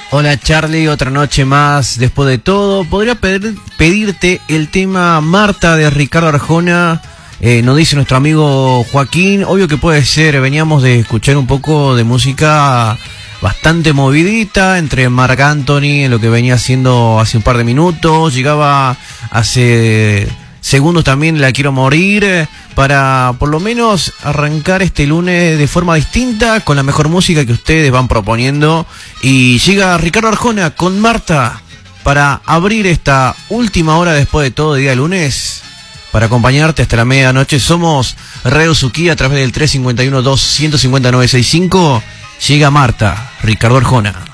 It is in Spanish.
Hola Charlie, otra noche más después de todo. Podría pedirte el tema Marta de Ricardo Arjona. Nos dice nuestro amigo Joaquín. Obvio que puede ser, veníamos de escuchar un poco de música bastante movidita entre Marc Anthony, en lo que venía haciendo hace un par de minutos. Llegaba hace segundos también La Quiero Morir, para por lo menos arrancar este lunes de forma distinta, con la mejor música que ustedes van proponiendo. Y llega Ricardo Arjona con Marta para abrir esta última hora después de todo, día lunes, para acompañarte hasta la medianoche. Somos Radio Suquía a través del 351-2-150-965. Llega Marta, Ricardo Arjona.